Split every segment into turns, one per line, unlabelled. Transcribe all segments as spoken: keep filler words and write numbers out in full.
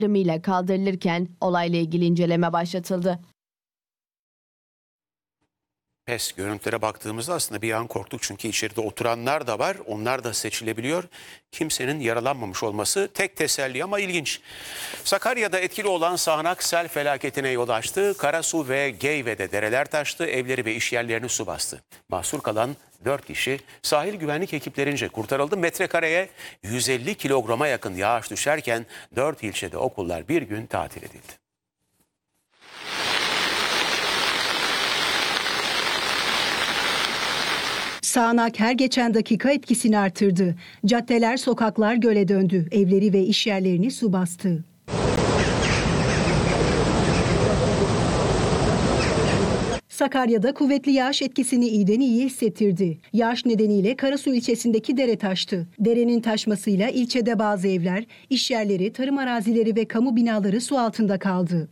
ile kaldırılırken olayla ilgili inceleme başlatıldı.
Pes görüntülere baktığımızda aslında bir an korktuk çünkü içeride oturanlar da var. Onlar da seçilebiliyor. Kimsenin yaralanmamış olması tek teselli ama ilginç. Sakarya'da etkili olan sağanak sel felaketine yol açtı. Karasu ve Geyve'de dereler taştı. Evleri ve işyerlerini su bastı. Mahsur kalan dört kişi sahil güvenlik ekiplerince kurtarıldı. Metrekareye yüz elli kilograma yakın yağış düşerken dört ilçede okullar bir gün tatil edildi.
Sağanak her geçen dakika etkisini artırdı. Caddeler, sokaklar göle döndü. Evleri ve işyerlerini su bastı. Sakarya'da kuvvetli yağış etkisini iyiden iyiye hissettirdi. Yağış nedeniyle Karasu ilçesindeki dere taştı. Derenin taşmasıyla ilçede bazı evler, işyerleri, tarım arazileri ve kamu binaları su altında kaldı.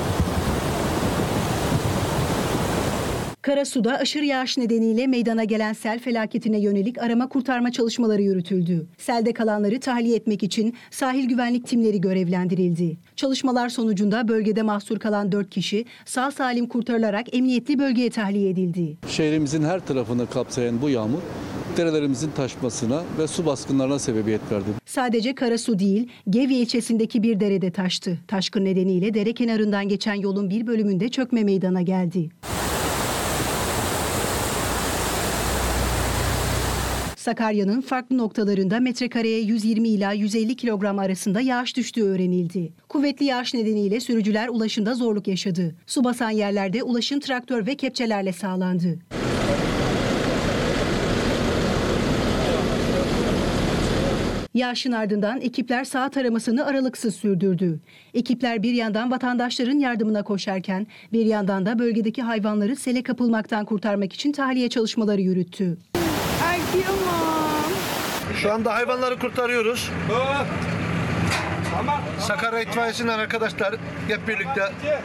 Karasu'da aşırı yağış nedeniyle meydana gelen sel felaketine yönelik arama kurtarma çalışmaları yürütüldü. Selde kalanları tahliye etmek için sahil güvenlik timleri görevlendirildi. Çalışmalar sonucunda bölgede mahsur kalan dört kişi sağ salim kurtarılarak emniyetli bölgeye tahliye edildi.
Şehrimizin her tarafını kapsayan bu yağmur derelerimizin taşmasına ve su baskınlarına sebebiyet verdi.
Sadece Karasu değil, Gevye ilçesindeki bir derede taştı. Taşkın nedeniyle dere kenarından geçen yolun bir bölümünde çökme meydana geldi. Sakarya'nın farklı noktalarında metrekareye yüz yirmi ila yüz elli kilogram arasında yağış düştüğü öğrenildi. Kuvvetli yağış nedeniyle sürücüler ulaşımda zorluk yaşadı. Su basan yerlerde ulaşım traktör ve kepçelerle sağlandı. Yağışın ardından ekipler sağ taramasını aralıksız sürdürdü. Ekipler bir yandan vatandaşların yardımına koşarken bir yandan da bölgedeki hayvanları sele kapılmaktan kurtarmak için tahliye çalışmaları yürüttü.
Ay kıyamam.
Şu anda hayvanları kurtarıyoruz.
Tamam.
Sakarya İtfaiyesi'nden arkadaşlar hep birlikte.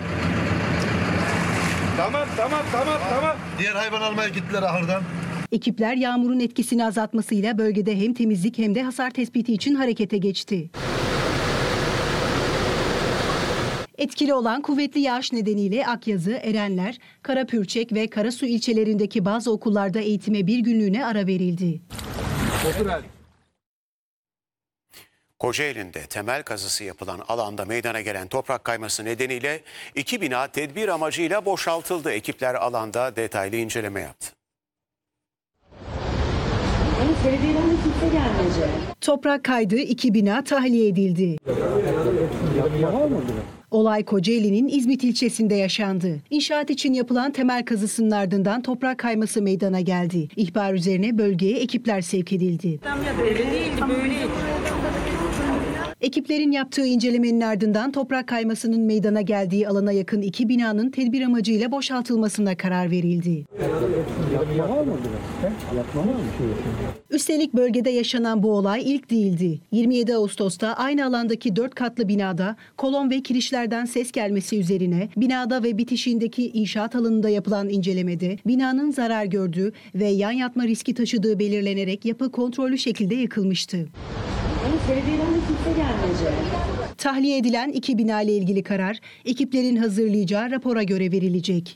Tamam tamam tamam tamam.
Diğer hayvan almaya gittiler ahırdan.
Ekipler yağmurun etkisini azaltmasıyla bölgede hem temizlik hem de hasar tespiti için harekete geçti. Etkili olan kuvvetli yağış nedeniyle Akyazı, Erenler, Karapürçek ve Karasu ilçelerindeki bazı okullarda eğitime bir günlüğüne ara verildi.
Kocaeli'nde temel kazısı yapılan alanda meydana gelen toprak kayması nedeniyle iki bina tedbir amacıyla boşaltıldı. Ekipler alanda detaylı inceleme yaptı.
Toprak kaydı, iki bina tahliye edildi. Olay Kocaeli'nin İzmit ilçesinde yaşandı. İnşaat için yapılan temel kazısının ardından toprak kayması meydana geldi. İhbar üzerine bölgeye ekipler sevk edildi. Ekiplerin yaptığı incelemenin ardından toprak kaymasının meydana geldiği alana yakın iki binanın tedbir amacıyla boşaltılmasına karar verildi. Üstelik bölgede yaşanan bu olay ilk değildi. yirmi yedi Ağustos'ta aynı alandaki dört katlı binada kolon ve kirişlerden ses gelmesi üzerine binada ve bitişiğindeki inşaat alanında yapılan incelemede binanın zarar gördüğü ve yan yatma riski taşıdığı belirlenerek yapı kontrollü şekilde yıkılmıştı. Tahliye edilen iki bina ile ilgili karar ekiplerin hazırlayacağı rapora göre verilecek.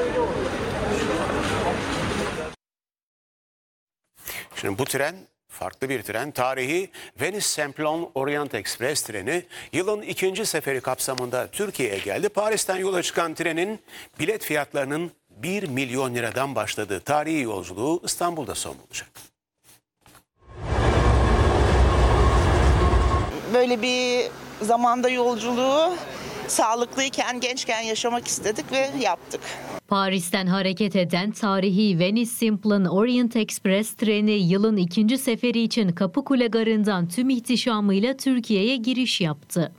Şimdi bu tren farklı bir tren. Tarihi Venice-Semplon Orient Express treni yılın ikinci seferi kapsamında Türkiye'ye geldi. Paris'ten yola çıkan trenin bilet fiyatlarının bir milyon liradan başladığı tarihi yolculuğu İstanbul'da son bulacak.
Böyle bir zamanda yolculuğu sağlıklıyken, gençken yaşamak istedik ve yaptık.
Paris'ten hareket eden tarihi Venice-Semplon Orient Express treni yılın ikinci seferi için Kapıkule Garı'ndan tüm ihtişamıyla Türkiye'ye giriş yaptı.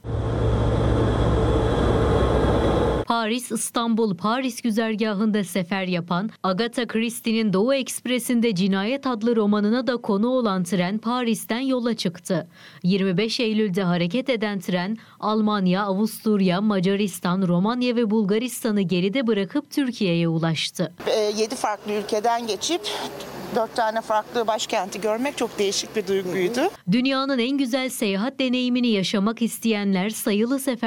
Paris-İstanbul-Paris güzergahında sefer yapan, Agatha Christie'nin Doğu Ekspresi'nde Cinayet adlı romanına da konu olan tren Paris'ten yola çıktı. yirmi beş Eylül'de hareket eden tren, Almanya, Avusturya, Macaristan, Romanya ve Bulgaristan'ı geride bırakıp Türkiye'ye ulaştı.
yedi farklı ülkeden geçip dört tane farklı başkenti görmek çok değişik bir duyguydu.
Dünyanın en güzel seyahat deneyimini yaşamak isteyenler sayılı sefer